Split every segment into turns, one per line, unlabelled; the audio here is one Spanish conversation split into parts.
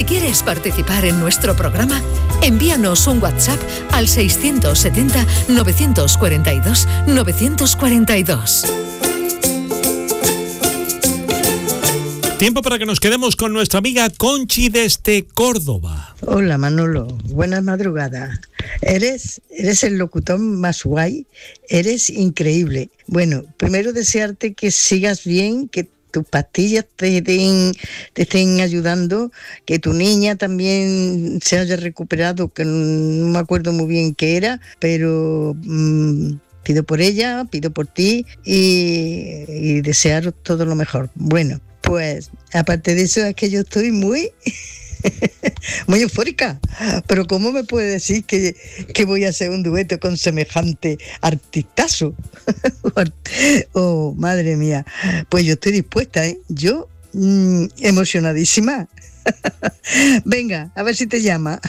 quieres participar en nuestro programa, envíanos un WhatsApp al 670-942-942.
Tiempo para que nos quedemos con nuestra amiga Conchi desde Córdoba.
Hola Manolo, buenas madrugadas. Eres el locutor más guay, eres increíble. Bueno, primero desearte que sigas bien, que tus pastillas te estén ayudando, que tu niña también se haya recuperado, que no me acuerdo muy bien qué era, pero pido por ella, pido por ti y desearos todo lo mejor. Bueno, pues aparte de eso es que yo estoy muy eufórica, pero ¿cómo me puede decir que voy a hacer un dueto con semejante artistazo? Oh, madre mía, pues yo estoy dispuesta, yo emocionadísima. Venga, a ver si te llama.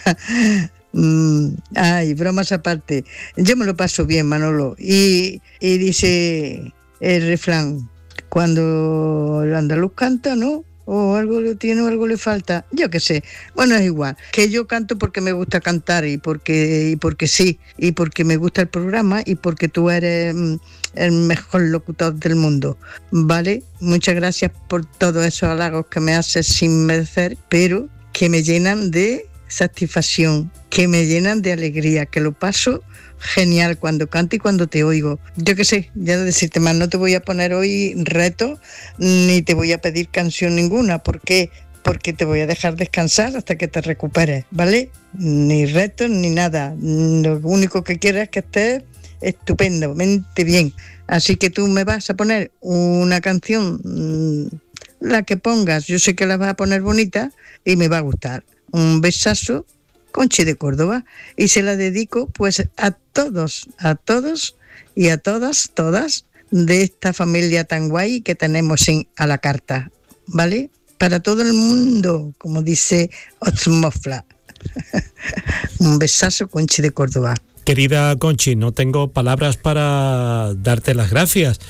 Ay, bromas aparte, yo me lo paso bien, Manolo, y dice el refrán, cuando el andaluz canta, ¿no? O algo le tiene o algo le falta, yo qué sé. Bueno, es igual, que yo canto porque me gusta cantar y porque sí, y porque me gusta el programa y porque tú eres el mejor locutor del mundo, ¿vale? Muchas gracias por todos esos halagos que me haces sin merecer, pero que me llenan de satisfacción, que me llenan de alegría, que lo paso genial cuando canto y cuando te oigo. Yo qué sé, ya de decirte más, no te voy a poner hoy reto ni te voy a pedir canción ninguna. ¿Por qué? Porque te voy a dejar descansar hasta que te recuperes, ¿vale? Ni retos ni nada. Lo único que quiero es que estés estupendamente bien. Así que tú me vas a poner una canción, la que pongas, yo sé que la vas a poner bonita y me va a gustar. Un besazo, Conchi de Córdoba, y se la dedico pues a todos y a todas de esta familia tan guay que tenemos a la carta, ¿vale? Para todo el mundo, como dice Otzmofla. Un besazo, Conchi de Córdoba.
Querida Conchi, no tengo palabras para darte las gracias.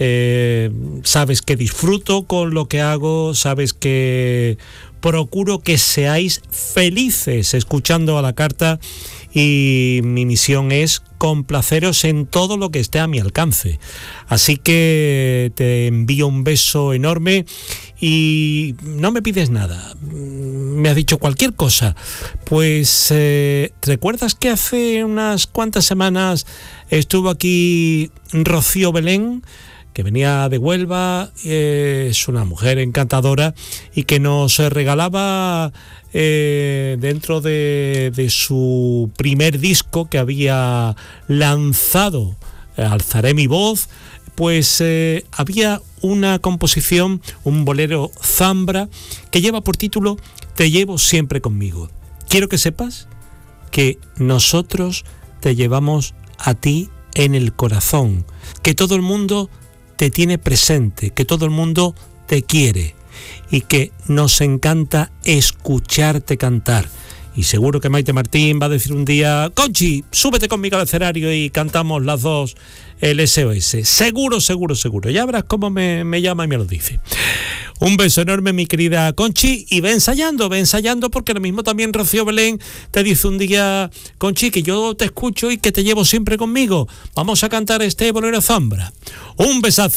Sabes que disfruto con lo que hago, sabes que procuro que seáis felices escuchando a la carta y mi misión es complaceros en todo lo que esté a mi alcance. Así que te envío un beso enorme y no me pides nada. Me has dicho cualquier cosa. Pues, ¿recuerdas que hace unas cuantas semanas estuvo aquí Rocío Belén? Que venía de Huelva, es una mujer encantadora y que nos regalaba dentro de su primer disco que había lanzado, Alzaré mi voz, pues había una composición, un bolero zambra que lleva por título Te llevo siempre conmigo. Quiero que sepas que nosotros te llevamos a ti en el corazón, que todo el mundo te tiene presente, que todo el mundo te quiere y que nos encanta escucharte cantar. Y seguro que Maite Martín va a decir un día: Conchi, súbete conmigo al escenario y cantamos las dos el SOS. Seguro. Ya verás cómo me llama y me lo dice. Un beso enorme, mi querida Conchi, y ve ensayando, porque lo mismo también Rocío Belén te dice un día: Conchi, que yo te escucho y que te llevo siempre conmigo. Vamos a cantar este bolero zambra. Un besazo.